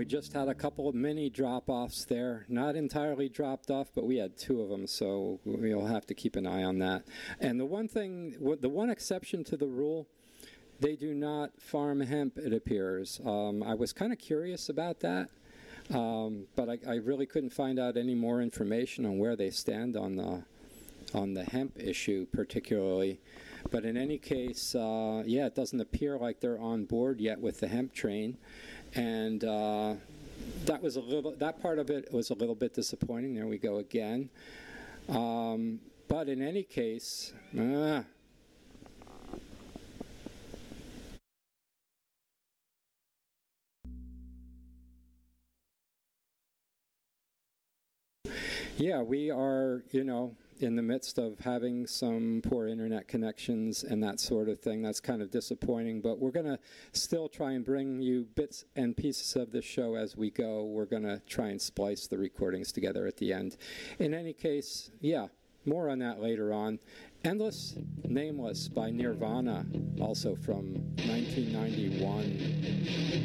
just had a couple of mini drop-offs there. Not entirely dropped off, but we had 2 of them, so we'll have to keep an eye on that. And the one exception to the rule, they do not farm hemp, it appears. I was kind of curious about that, but I really couldn't find out any more information on where they stand on the hemp issue particularly. But in any case, yeah, it doesn't appear like they're on board yet with the hemp train. And that part of it was a little bit disappointing. There we go again. But in any case, yeah, we are, in the midst of having some poor internet connections and that sort of thing. That's kind of disappointing, but we're going to still try and bring you bits and pieces of this show as we go. We're going to try and splice the recordings together at the end. In any case, yeah, more on that later on. Endless Nameless by Nirvana, also from 1991.